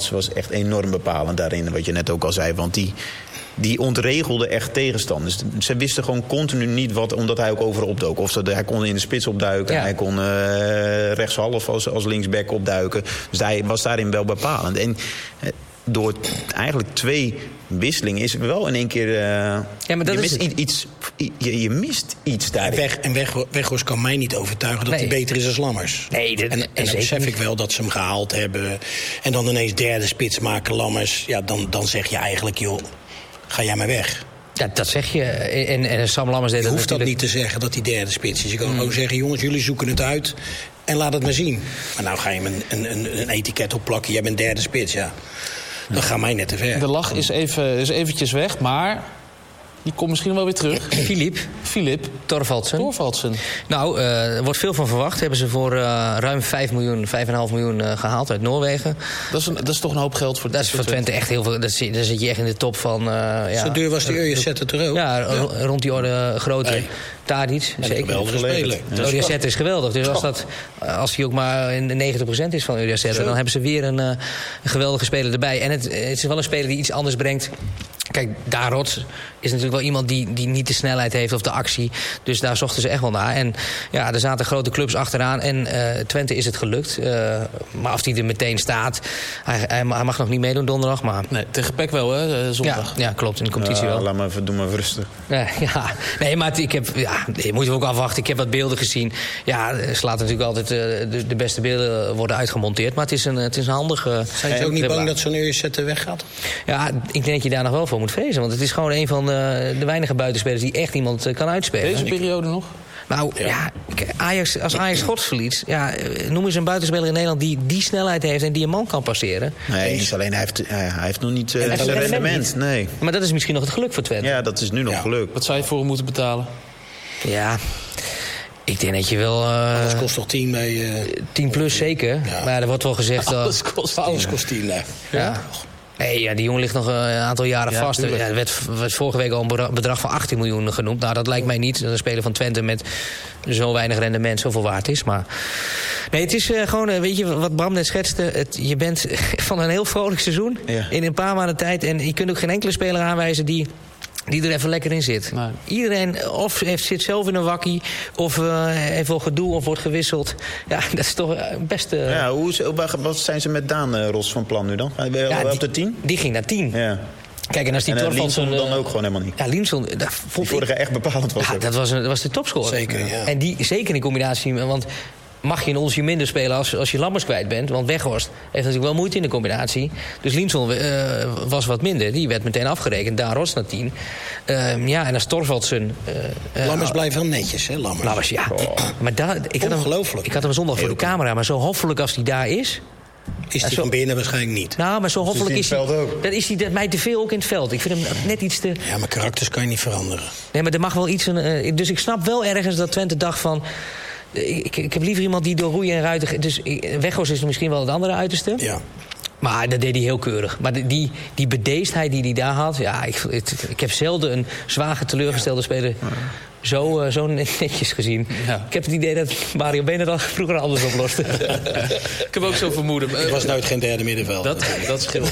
Lammers was echt enorm bepalend daarin, wat je net ook al zei. Want die ontregelde echt tegenstanders. Ze wisten gewoon continu niet wat, omdat hij ook overal opdook. Of hij kon in de spits opduiken, hij kon rechtshalf als linksback opduiken. Dus hij was daarin wel bepalend. En door eigenlijk 2 wisselingen is het wel in één keer... maar dat is je mist iets daarin. En Weghorst kan mij niet overtuigen dat hij beter is als Lammers. Nee, en dan besef ik wel dat ze hem gehaald hebben. En dan ineens derde spits maken, Lammers. Ja, dan zeg je eigenlijk, joh, ga jij maar weg. Ja, dat zeg je. En Sam Lammers deed je dat hoeft dat niet te zeggen dat hij derde spits is. Je kan gewoon zeggen, jongens, jullie zoeken het uit en laat het maar zien. Maar nou ga je hem een etiket opplakken. Jij bent derde spits, ja. Dat gaat mij net te ver. De lach is eventjes weg, maar die komt misschien wel weer terug. Philippe Thorvaldsen. Nou, er wordt veel van verwacht. Hebben ze voor ruim 5,5 miljoen gehaald uit Noorwegen. Dat is toch een hoop geld voor Dat is voor Twente echt heel veel. Daar zit je echt in de top van... Zo duur was die Uriasette toch ook? Ja, rond die orde grote. Tadic, zeker. Een geweldige speler. Uriasette is geweldig. Dus als hij ook maar in de 90% is van Uriasette, dan hebben ze weer een geweldige speler erbij. En het is wel een speler die iets anders brengt. Kijk, Darots is natuurlijk wel iemand die niet de snelheid heeft of de actie. Dus daar zochten ze echt wel naar. En ja, er zaten grote clubs achteraan. En Twente is het gelukt. Maar of hij er meteen staat... Hij mag nog niet meedoen donderdag. Maar... Nee, tegen PEC wel, hè, zondag. Ja, klopt. In de competitie wel. Laat maar, doe maar rustig. Ja. Nee, maar je moet ook afwachten. Ik heb wat beelden gezien. Ja, er slaat natuurlijk altijd... de beste beelden worden uitgemonteerd. Maar het is een handige... Zijn ze ook niet bang dat zo'n Uriasette weggaat? Ja, ik denk dat je daar nog wel voor moet vrezen. Want het is gewoon een van de weinige buitenspelers die echt iemand kan uitspelen. Deze periode nog? Nou, als Ajax Schots verliest... Ja, noem eens een buitenspeler in Nederland die snelheid heeft en die een man kan passeren. Nee, niet alleen. Hij heeft nog niet zijn rendement. Nee. Maar dat is misschien nog het geluk voor Twente. Ja, dat is nu nog geluk. Wat zou je voor hem moeten betalen? Ja... Ik denk dat je wel... Alles kost toch 10 mee? 10 plus zeker. Ja. Maar er wordt wel gezegd... Alles kost 10, hè? Ja. Nee, ja, die jongen ligt nog een aantal jaren vast. Ja, er werd vorige week al een bedrag van 18 miljoen genoemd. Nou, dat lijkt mij niet. Dat een speler van Twente met zo weinig rendement zoveel waard is. Maar nee, het is gewoon, weet je, wat Bram net schetste. Je bent van een heel vrolijk seizoen in een paar maanden tijd. En je kunt ook geen enkele speler aanwijzen die er even lekker in zit. Nee. Iedereen of zit zelf in een wakkie, of heeft wel gedoe, of wordt gewisseld. Ja, dat is toch best... Ja, wat zijn ze met Daan Ros van plan nu dan? Op de 10? Die ging naar 10. Ja. Kijk, en als die Linson dan ook gewoon helemaal niet. Ja, Linson, die vorige echt bepalend was. Ja, dat was de topscorer. Zeker, ja. En die zeker in combinatie, want mag je een onsje minder spelen als je Lammers kwijt bent. Want Weghorst heeft natuurlijk wel moeite in de combinatie. Dus Linson was wat minder. Die werd meteen afgerekend. Daar Rots naar 10. En als Thorvaldsen... Lammers blijft wel netjes, hè? Lammers, ja. Oh. Maar ongelooflijk. Ik had hem zondag voor de camera. Maar zo hoffelijk als hij daar is... Is hij van binnen waarschijnlijk niet. Nou, maar zo hoffelijk is hij... Dat is hij mij te veel ook in het veld. Ik vind hem net iets te... Ja, maar karakters kan je niet veranderen. Nee, maar er mag wel iets... Dus ik snap wel ergens dat Twente dacht van... Ik heb liever iemand die door roeien en ruiten... Dus Weghorst is misschien wel het andere uiterste. Ja. Maar dat deed hij heel keurig. Maar die bedeesdheid die hij daar had... Ja, ik heb zelden een zwaar teleurgestelde speler... Zo netjes gezien. Ja. Ik heb het idee dat Mario Been het al vroeger anders oploste. Ik heb ook zo vermoeden. Ik was nooit geen derde middenveld. Dat scheelt.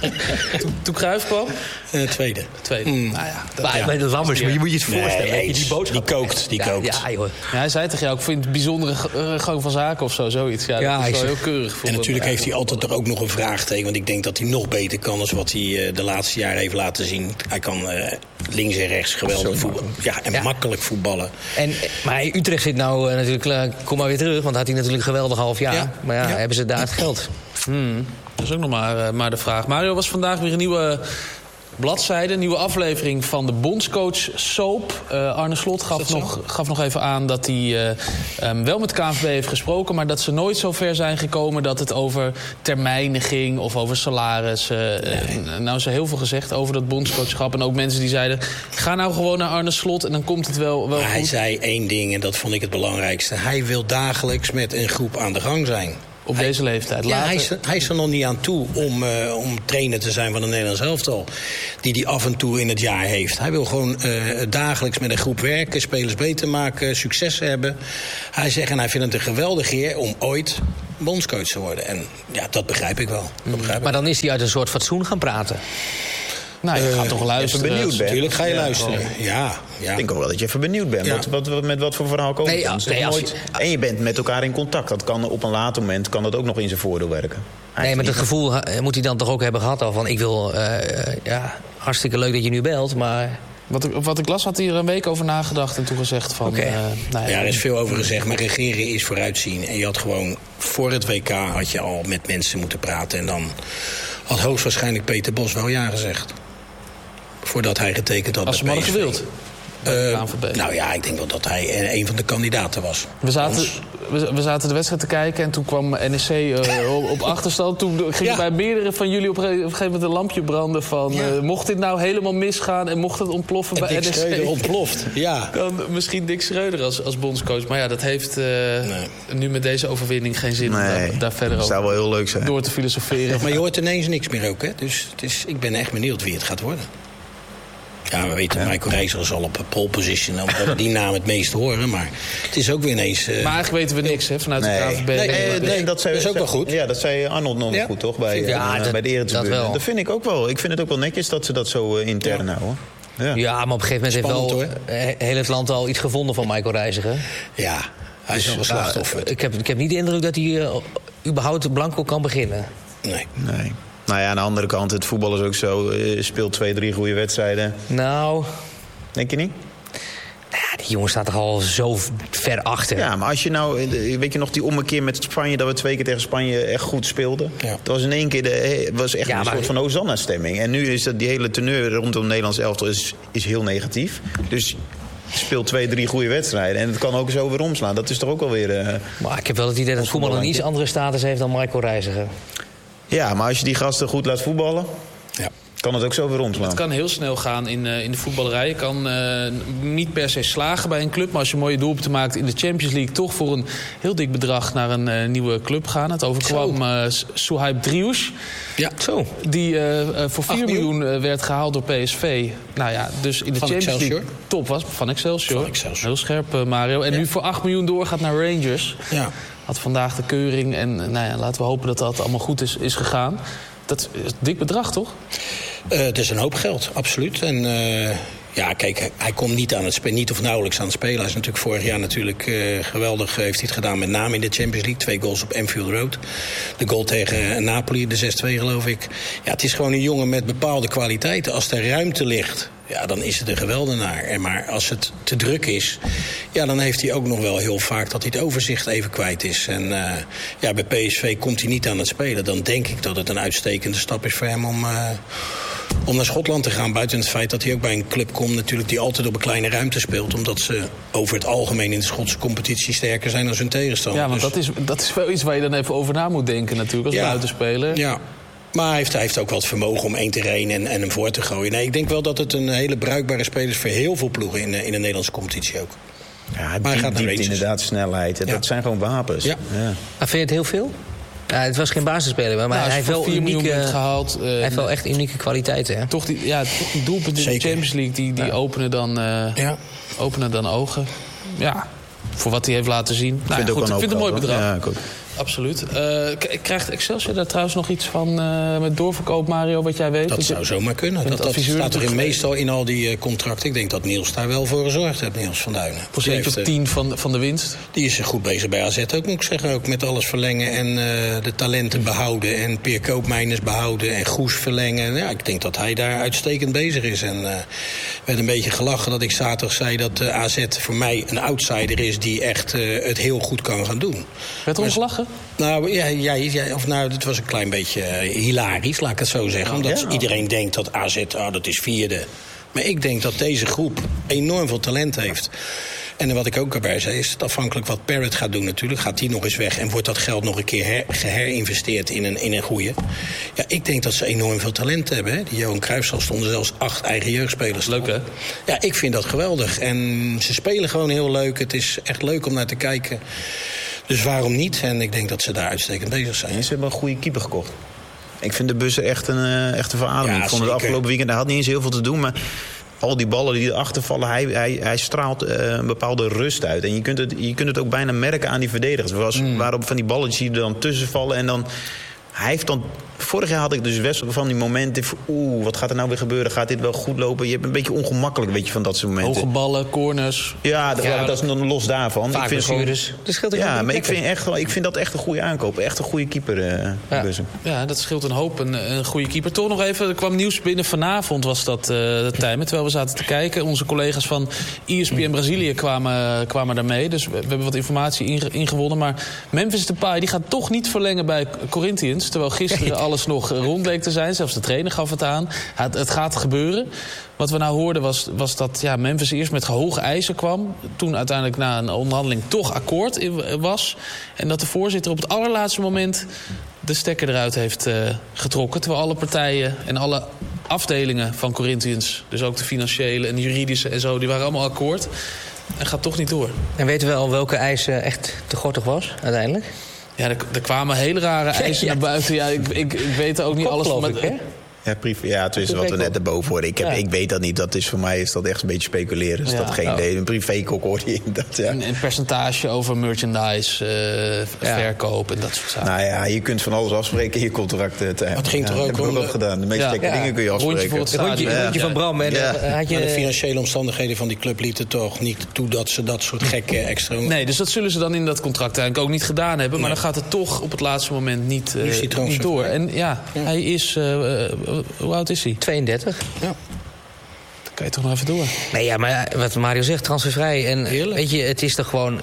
Toen Cruijff kwam? Tweede. Nou ja, bij de Lammers, maar je moet je het voorstellen. Nee, die boodschap. Die kookt. Ja, joh. Ja, hij zei tegen jou, ik vind het bijzondere gang van zaken of zoiets. Ja, dat is wel heel keurig. En natuurlijk heeft hij altijd toch ook nog een vraagteken. Want ik denk dat hij nog beter kan dan wat hij de laatste jaren heeft laten zien. Hij kan links en rechts geweldig voetballen. Ja, en makkelijk voetballen. Maar Utrecht zit nou natuurlijk... kom maar weer terug, want had hij natuurlijk een geweldig half jaar. Ja. Maar hebben ze daar het geld? Dat is ook nog maar de vraag. Mario, was vandaag weer een nieuwe bladzijde, een nieuwe aflevering van de bondscoach Soap. Arne Slot gaf nog even aan dat hij wel met KNVB heeft gesproken... maar dat ze nooit zo ver zijn gekomen dat het over termijnen ging... of over salaris. Nou is er heel veel gezegd over dat bondscoachschap. En ook mensen die zeiden, ga nou gewoon naar Arne Slot... en dan komt het wel goed. Hij zei één ding en dat vond ik het belangrijkste. Hij wil dagelijks met een groep aan de gang zijn. Op deze leeftijd. Ja, hij is er nog niet aan toe om trainer te zijn van een Nederlands elftal. Die af en toe in het jaar heeft. Hij wil gewoon dagelijks met een groep werken, spelers beter maken, succes hebben. Hij zegt, en hij vindt het een geweldige eer om ooit bondscoach te worden. En ja, dat begrijp ik wel. Maar dan is hij uit een soort fatsoen gaan praten. Nou, je gaat toch luisteren. Even benieuwd bent. Natuurlijk ga je luisteren. Ja. Ik denk ook wel dat je even benieuwd bent. Ja. Met wat voor verhaal komt Nee, En je bent met elkaar in contact. Dat kan op een later moment kan dat ook nog in zijn voordeel werken. Nee, maar dat gevoel moet hij dan toch ook hebben gehad al van... ik wil, hartstikke leuk dat je nu belt, maar... Wat ik las, had hij er een week over nagedacht en toen gezegd van... Okay. Er is veel over gezegd, maar regeren is vooruitzien. En je had gewoon, voor het WK had je al met mensen moeten praten. En dan had hoogstwaarschijnlijk Peter Bos wel ja gezegd. Voordat hij getekend had. Als ze maar hadden gewild. Nou ja, ik denk wel dat hij een van de kandidaten was. We zaten de wedstrijd te kijken en toen kwam NEC op achterstand. Toen ging bij meerdere van jullie op een gegeven moment een lampje branden van... mocht dit nou helemaal misgaan en mocht het ontploffen bij NEC... Schreuder ontploft, ja. Dan misschien Dick Schreuder als bondscoach. Maar ja, dat heeft nu met deze overwinning geen zin om daar verder over zou wel heel leuk zijn. Door te filosoferen. Maar je hoort ineens niks meer ook, hè? Dus ik ben echt benieuwd wie het gaat worden. Ja, we weten, Michael Reiziger zal op pole position, omdat we die naam het meest horen. Maar het is ook weer ineens... Maar eigenlijk weten we niks, hè, vanuit de KNVB. Nee, dat is ook wel goed. Ja, dat zei Arnold nog goed, toch? Bij de Eredivisie. Dat vind ik ook wel. Ik vind het ook wel netjes dat ze dat zo intern houden. Ja, maar op een gegeven moment heeft wel heel het land al iets gevonden van Michael Reiziger. Ja, hij is wel een slachtoffer. Ik heb niet de indruk dat hij überhaupt blanco kan beginnen. Nee. Nou ja, aan de andere kant, het voetbal is ook zo. Speelt 2-3 goede wedstrijden. Nou... Denk je niet? Die jongen staat toch al zo ver achter. Ja, maar als je nou... Weet je nog die ommekeer met Spanje... dat we 2 keer tegen Spanje echt goed speelden? Ja. Dat was in één keer was echt een soort van Hosanna-stemming. En nu is dat die hele teneur rondom Nederlands elftal is heel negatief. Dus... speelt 2-3 goede wedstrijden. En het kan ook zo weer omslaan. Dat is toch ook alweer... Maar ik heb wel het idee dat voetbal een iets andere status heeft dan Michael Reiziger. Ja, maar als je die gasten goed laat voetballen... kan het ook zo weer omslaan. Het kan heel snel gaan in de voetballerij. Je kan niet per se slagen bij een club. Maar als je mooie doelpunten maakt in de Champions League... toch voor een heel dik bedrag naar een nieuwe club gaan. Het overkwam Suhaib Driouche. Ja, zo. Die voor 4 miljoen werd gehaald door PSV. Nou ja, dus in de van Champions Excelsior. League top was. Van Excelsior. Heel scherp, Mario. En nu voor 8 miljoen doorgaat naar Rangers. Ja. Had vandaag de keuring. En laten we hopen dat dat allemaal goed is gegaan. Dat is een dik bedrag, toch? Het is een hoop geld, absoluut. En kijk, hij komt niet aan het spelen, niet of nauwelijks aan het spelen. Hij is natuurlijk vorig jaar geweldig heeft hij het gedaan, met name in de Champions League. 2 goals op Anfield Road. De goal tegen Napoli, de 6-2 geloof ik. Ja, het is gewoon een jongen met bepaalde kwaliteiten. Als er ruimte ligt, ja, dan is het een geweldenaar. Maar als het te druk is, ja, dan heeft hij ook nog wel heel vaak dat hij het overzicht even kwijt is. En bij PSV komt hij niet aan het spelen. Dan denk ik dat het een uitstekende stap is voor hem om naar Schotland te gaan. Buiten het feit dat hij ook bij een club komt natuurlijk die altijd op een kleine ruimte speelt. Omdat ze over het algemeen in de Schotse competitie sterker zijn dan hun tegenstander. Ja, want dat is wel iets waar je dan even over na moet denken natuurlijk als buitenspeler. Ja. Maar hij heeft ook wel het vermogen om 1 te rijden en hem voor te gooien. Nee, ik denk wel dat het een hele bruikbare speler is voor heel veel ploegen in de Nederlandse competitie ook. Ja, maar hij gaat naar inderdaad snelheid. Ja. Dat zijn gewoon wapens. Ja. Maar vind je het heel veel? Ja, het was geen basisspeler, maar hij heeft wel unieke gehaald. Hij heeft wel echt unieke kwaliteiten. Hè? Toch die doelpunten in de Champions League die openen dan ogen. Ja, voor wat hij heeft laten zien. Ik vind het een mooi bedrag. Ja, goed. Absoluut. Krijgt Excelsior daar trouwens nog iets van met doorverkoop, Mario, wat jij weet? Dat zou zomaar kunnen. Dat staat er meestal in al die contracten. Ik denk dat Niels daar wel voor gezorgd heeft, Niels van Duinen. Procentje op 10 van de winst? Die is goed bezig bij AZ ook, moet ik zeggen. Ook met alles verlengen en de talenten behouden. En Peer Koopmeiners behouden en Goes verlengen. Ja, ik denk dat hij daar uitstekend bezig is. En werd een beetje gelachen dat ik zaterdag zei dat AZ voor mij een outsider is die echt het heel goed kan gaan doen. Werd er ons lachen? Nou, het was een klein beetje hilarisch, laat ik het zo zeggen. Omdat iedereen denkt dat AZ, dat is 4e. Maar ik denk dat deze groep enorm veel talent heeft. En wat ik ook erbij zei, is het afhankelijk wat Parrott gaat doen natuurlijk. Gaat die nog eens weg en wordt dat geld nog een keer geherinvesteerd in een goeie. Ja, ik denk dat ze enorm veel talent hebben. Hè? Die Johan Cruijffschaal stonden zelfs 8 eigen jeugdspelers. Leuk, hè? Ja, ik vind dat geweldig. En ze spelen gewoon heel leuk. Het is echt leuk om naar te kijken. Dus waarom niet? En ik denk dat ze daar uitstekend bezig zijn. En ze hebben een goede keeper gekocht. Ik vind de Bussen echt een verademing. Ja, ik vond het afgelopen weekend, hij had niet eens heel veel te doen, maar al die ballen die erachter vallen, hij straalt een bepaalde rust uit. En je kunt het ook bijna merken aan die verdedigers. Waarop van die balletjes die er dan tussen vallen en dan... Hij heeft dan... Vorig jaar had ik dus best van die momenten... wat gaat er nou weer gebeuren? Gaat dit wel goed lopen? Je hebt een beetje ongemakkelijk, weet je, van dat soort momenten. Hoge ballen, corners. Ja, dat is dan los daarvan. Vaak blessures. Dat scheelt maar ik vind dat echt een goede aankoop. Echt een goede keeper. Ja, dat scheelt een hoop. Een goede keeper. Toch nog even, er kwam nieuws binnen vanavond, was dat Tijmen. Terwijl we zaten te kijken. Onze collega's van ESPN Brazilië kwamen daarmee. Dus we hebben wat informatie ingewonnen. Maar Memphis Depay die gaat toch niet verlengen bij Corinthians. Terwijl gisteren alles nog rond bleek te zijn. Zelfs de trainer gaf het aan. Het gaat gebeuren. Wat we nou hoorden was dat Memphis eerst met hoge eisen kwam. Toen uiteindelijk na een onderhandeling toch akkoord was. En dat de voorzitter op het allerlaatste moment de stekker eruit heeft getrokken. Terwijl alle partijen en alle afdelingen van Corinthians... dus ook de financiële en de juridische en zo... die waren allemaal akkoord. En gaat toch niet door. En weten we al welke eisen echt te gortig was uiteindelijk? Ja, er kwamen hele rare eisen naar buiten. Ja, ik weet ook niet alles van... Het is wat we net erboven hoorden. Ik weet dat niet. Voor mij is dat echt een beetje speculeren. Is dat geen idee. Een privékok hoor je dat. Ja. Een percentage over merchandise, verkoop en dat soort zaken. Nou ja, je kunt van alles afspreken in je contract. Het ging toch ook om... gedaan. De meeste gekke dingen kun je afspreken. Rondje van Bram. En, Maar de financiële omstandigheden van die club lieten toch niet toe dat ze dat soort gekke extra... Nee, dus dat zullen ze dan in dat contract eigenlijk ook niet gedaan hebben. Maar dan gaat het toch op het laatste moment niet door. En hij is... hoe oud is hij? 32. Ja. Dan kan je toch nog even door. Nee, maar wat Mario zegt, transfervrij. En heerlijk. Weet je, het is toch gewoon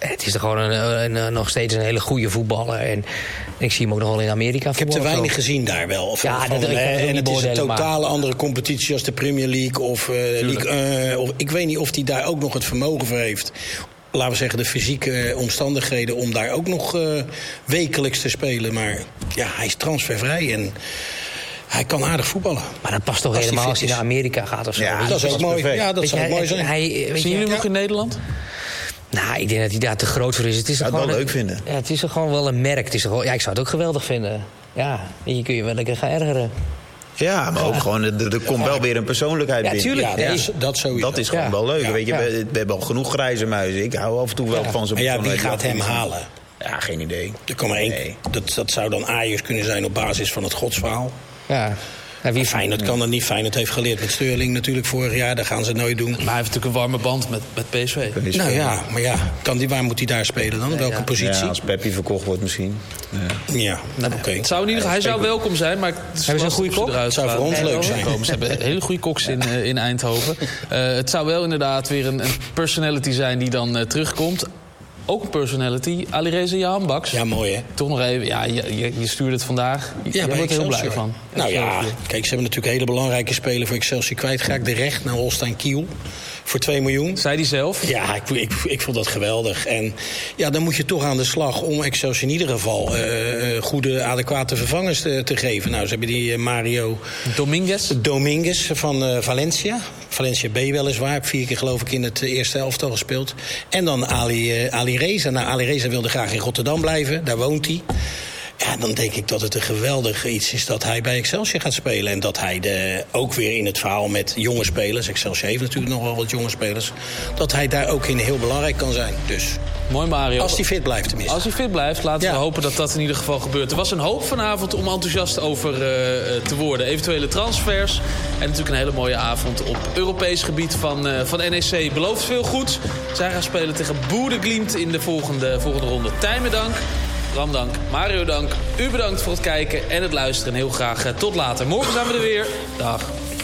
nog steeds een hele goede voetballer. En ik zie hem ook nog wel in Amerika. Ik heb te weinig gezien daar wel. En het is een totale andere competitie als de Premier League of League 1. Ik weet niet of hij daar ook nog het vermogen voor heeft. Laten we zeggen, de fysieke omstandigheden om daar ook nog wekelijks te spelen. Maar hij is transfervrij en... Hij kan aardig voetballen. Maar dat past toch helemaal als hij naar Amerika gaat of zo. Ja, dat is ook mooi. Ja, dat zou mooi zijn. Zien jullie nog in Nederland? Nou, ik denk dat hij daar te groot voor is. Het is zou het wel leuk vinden. Ja, het is gewoon wel een merk. Ik zou het ook geweldig vinden. Ja, je kun je wel lekker gaan ergeren. Ja, maar ook gewoon, er komt wel weer een persoonlijkheid binnen. Tuurlijk. Dat is gewoon wel leuk. Weet je, we hebben al genoeg grijze muizen. Ik hou af en toe wel van zo'n persoonlijkheid. Wie gaat hem halen? Ja, geen idee. Er kan maar één. Nee. Dat zou dan Ajax kunnen zijn op basis van het godsverhaal. Ja. Feyenoord kan dat niet. Feyenoord heeft geleerd met Sterling natuurlijk vorig jaar. Dat gaan ze nooit doen. Maar hij heeft natuurlijk een warme band met PSV. Nou ja, maar waar moet hij daar spelen dan? Welke positie? Ja, als Peppi verkocht wordt misschien. Oké. Hij zou welkom zijn, maar het is een goede kok. Het zou voor ons leuk zijn. Ze hebben hele goede koks in Eindhoven. Het zou wel inderdaad weer een personality zijn die dan terugkomt. Ook een personality, Alireza Jan Baks. Ja, mooi hè? Toch nog even, je stuurde het vandaag. Je wordt er heel blij van. Nou ja, kijk, ze hebben natuurlijk een hele belangrijke speler voor Excelsior kwijtgeraakt. De recht naar Holstein Kiel. Voor 2 miljoen. Zei die zelf? Ja, ik vond dat geweldig. En dan moet je toch aan de slag om Excelsior in ieder geval goede, adequate vervangers te geven. Nou, ze hebben die Mario Dominguez van Valencia. Valencia B weliswaar. Heb 4 keer geloof ik in het eerste elftal gespeeld. En dan Ali Reza. Nou, Ali Reza wilde graag in Rotterdam blijven. Daar woont hij. Ja, dan denk ik dat het een geweldig iets is dat hij bij Excelsior gaat spelen. En dat hij ook weer in het verhaal met jonge spelers... Excelsior heeft natuurlijk nog wel wat jonge spelers... dat hij daar ook in heel belangrijk kan zijn. Dus mooi Mario. Als hij fit blijft tenminste. Als hij fit blijft, laten we hopen dat dat in ieder geval gebeurt. Er was een hoop vanavond om enthousiast over te worden. Eventuele transfers. En natuurlijk een hele mooie avond op Europees gebied van NEC. Belooft veel goed. Zij gaan spelen tegen Boedeglimt in de volgende ronde. Tijmen dank. Bram dank, Mario dank, u bedankt voor het kijken en het luisteren. En heel graag tot later. Morgen zijn we er weer. Dag.